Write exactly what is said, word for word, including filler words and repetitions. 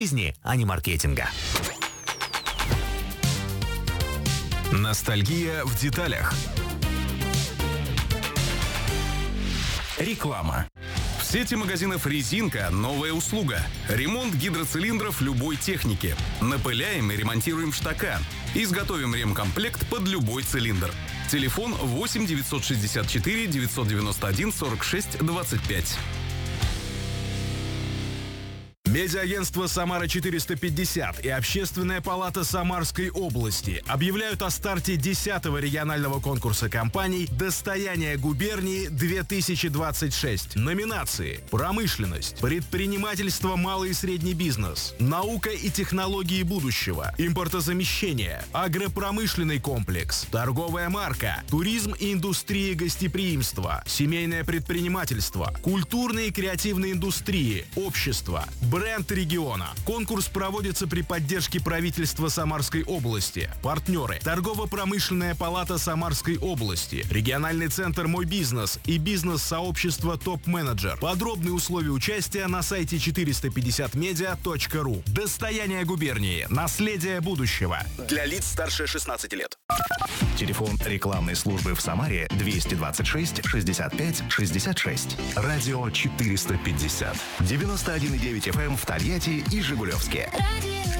жизни, а не маркетинга. Ностальгия в деталях. Реклама. В сети магазинов «Резинка» новая услуга. Ремонт гидроцилиндров любой техники. Напыляем и ремонтируем штока. Изготовим ремкомплект под любой цилиндр. Телефон восемь девятьсот шестьдесят четыре девятьсот девяносто один сорок шесть двадцать пять. Медиаагентство «Самара четыреста пятьдесят» и Общественная палата Самарской области объявляют о старте десятого регионального конкурса компаний «Достояние губернии-две тысячи двадцать шесть». Номинации: промышленность, предпринимательство, малый и средний бизнес, наука и технологии будущего, импортозамещение, агропромышленный комплекс, торговая марка, туризм и индустрия гостеприимства, семейное предпринимательство, культурные и креативные индустрии, общество, бренд региона. Конкурс проводится при поддержке правительства Самарской области. Партнеры: Торгово-промышленная палата Самарской области, региональный центр «Мой бизнес» и бизнес-сообщество «Топ-менеджер». Подробные условия участия на сайте четыреста пятьдесят медиа точка ру. Достояние губернии. Наследие будущего. Для лиц старше шестнадцати лет. Телефон рекламной службы в Самаре двести двадцать шесть шестьдесят пять шестьдесят шесть. Радио четыреста пятьдесят. девяносто один и девять эф эм в Тольятти и Жигулевске.